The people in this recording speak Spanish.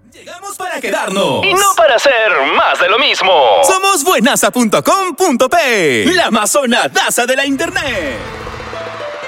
Llegamos para quedarnos. Y no para hacer más de lo mismo. Somos buenaza.com.pe, la más sonadaza de la internet.